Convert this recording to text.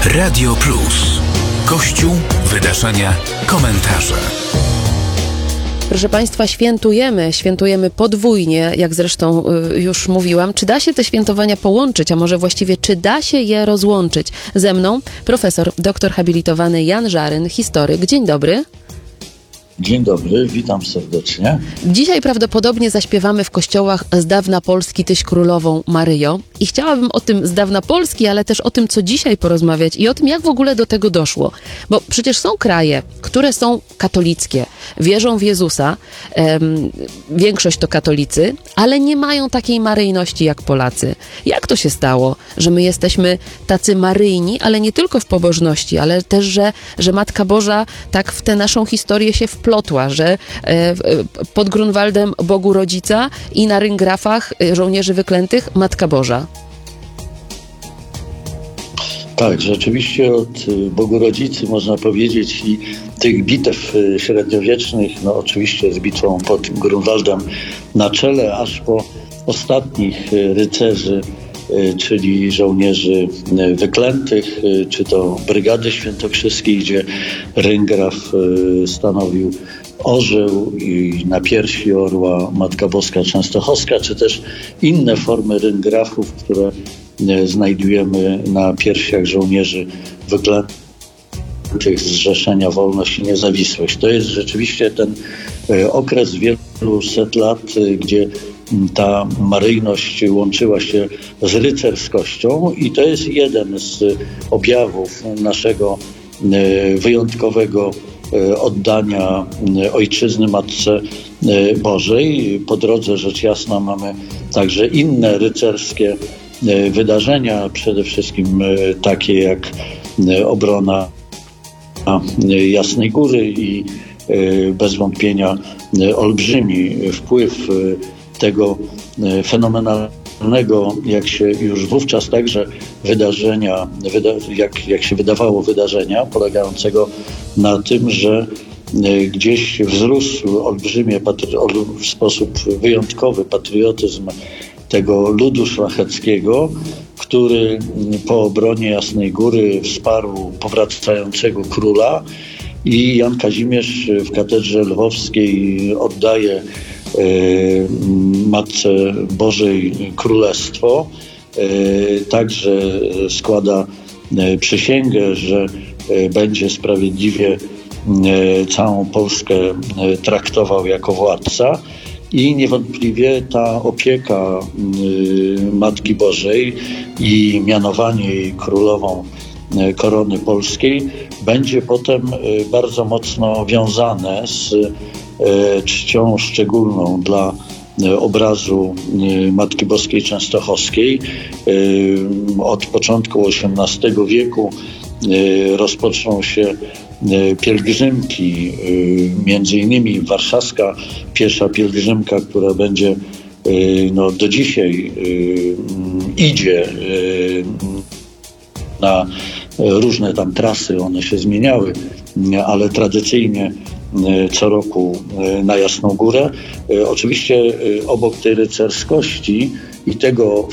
Radio Plus. Kościół, wydarzenia, komentarze. Proszę Państwa, świętujemy podwójnie, jak zresztą już mówiłam. Czy da się te świętowania połączyć, a może właściwie czy da się je rozłączyć? Ze mną profesor, doktor habilitowany Jan Żaryn, historyk. Dzień dobry. Dzień dobry, witam serdecznie. Dzisiaj prawdopodobnie zaśpiewamy w kościołach z dawna Polski Tyś Królową Maryjo. I chciałabym o tym z dawna Polski, ale też o tym, co dzisiaj porozmawiać i o tym, jak w ogóle do tego doszło. Bo przecież są kraje, które są katolickie, wierzą w Jezusa, większość to katolicy, ale nie mają takiej maryjności jak Polacy. Jak to się stało, że my jesteśmy tacy maryjni, ale nie tylko w pobożności, ale też, że Matka Boża tak w tę naszą historię się wplotła, że pod Grunwaldem Bogu Rodzica i na ryngrafach żołnierzy wyklętych Matka Boża. Tak, rzeczywiście od Bogu Rodzicy można powiedzieć i tych bitew średniowiecznych, no oczywiście z bitwą pod Grunwaldem na czele, aż po ostatnich rycerzy, czyli żołnierzy wyklętych, czy to Brygady Świętokrzyskiej, gdzie ryngraf stanowił orzeł i na piersi orła Matka Boska Częstochowska, czy też inne formy ryngrafów, które znajdujemy na piersiach żołnierzy wyklętych z Zrzeszenia Wolność i Niezawisłość. To jest rzeczywiście ten okres wielu set lat, gdzie ta maryjność łączyła się z rycerskością i to jest jeden z objawów naszego wyjątkowego oddania ojczyzny Matce Bożej. Po drodze rzecz jasna mamy także inne rycerskie wydarzenia, przede wszystkim takie jak obrona Jasnej Góry i bez wątpienia olbrzymi wpływ tego fenomenalnego, jak się już wówczas także wydarzenia, jak się wydawało wydarzenia, polegającego na tym, że gdzieś wzrósł olbrzymie, w sposób wyjątkowy patriotyzm tego ludu szlacheckiego, który po obronie Jasnej Góry wsparł powracającego króla i Jan Kazimierz w katedrze lwowskiej oddaje Matce Bożej Królestwo. Także składa przysięgę, że będzie sprawiedliwie całą Polskę traktował jako władca. I niewątpliwie ta opieka Matki Bożej i mianowanie jej królową korony polskiej będzie potem bardzo mocno wiązane z czcią szczególną dla obrazu Matki Boskiej Częstochowskiej. Od początku XVIII wieku rozpoczną się pielgrzymki, między innymi warszawska pierwsza pielgrzymka, która będzie do dzisiaj idzie na różne tam trasy, one się zmieniały, ale tradycyjnie co roku na Jasną Górę. Oczywiście obok tej rycerskości i tego